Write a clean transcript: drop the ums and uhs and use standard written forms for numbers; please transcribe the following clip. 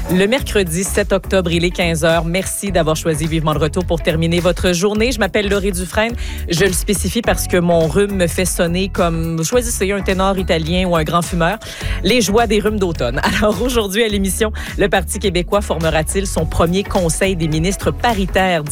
Le mercredi 7 octobre, il est 15h. Merci d'avoir choisi Vivement le Retour pour terminer votre journée. Je m'appelle Laurie Dufresne. Je le spécifie parce que mon rhume me fait sonner comme, choisissez un ténor italien ou un grand fumeur, les joies des rhumes d'automne. Alors aujourd'hui à l'émission, le Parti québécois formera-t-il son premier conseil des ministres paritaire